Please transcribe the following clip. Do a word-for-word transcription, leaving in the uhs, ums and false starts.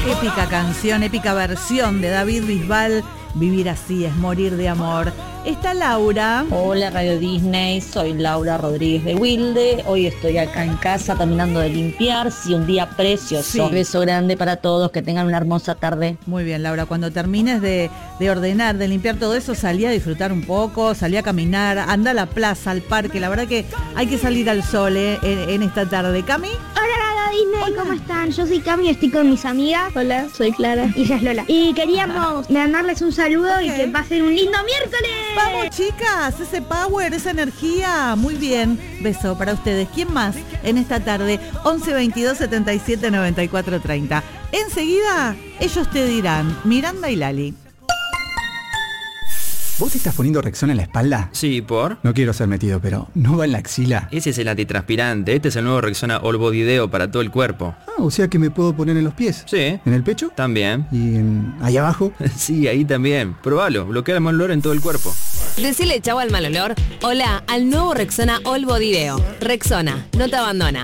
Épica canción, épica versión de David Bisbal. Vivir así es morir de amor. Está Laura. Hola Radio Disney, soy Laura Rodríguez de Wilde. Hoy estoy acá en casa terminando de limpiar. Sí, un día precioso. Sí. Un beso grande para todos, que tengan una hermosa tarde. Muy bien, Laura, cuando termines de, de ordenar, de limpiar todo eso, salí a disfrutar un poco, salí a caminar, anda a la plaza, al parque. La verdad que hay que salir al sol eh, en, en esta tarde. ¿Cami? Hola Radio Disney, ¿cómo están? Yo soy Cami y estoy con mis amigas. Hola, soy Clara. Y ella es Lola. Y queríamos mandarles un saludo Okay. y que pasen un lindo miércoles. Vamos, chicas, ese power, esa energía. Muy bien, beso para ustedes. ¿Quién más en esta tarde? once veintidós setenta y siete noventa y cuatro treinta. Enseguida, ellos te dirán, Miranda y Lali. ¿Vos te estás poniendo Rexona en la espalda? Sí, ¿por? No quiero ser metido, pero ¿no va en la axila? Ese es el antitranspirante. Este es el nuevo Rexona All Body Deo para todo el cuerpo. Ah, o sea que me puedo poner en los pies. Sí. ¿En el pecho? También. ¿Y en, ahí abajo? Sí, ahí también. Probalo. Bloquea el mal olor en todo el cuerpo. Decile chau al mal olor. Hola al nuevo Rexona All Body Deo. Rexona, no te abandona.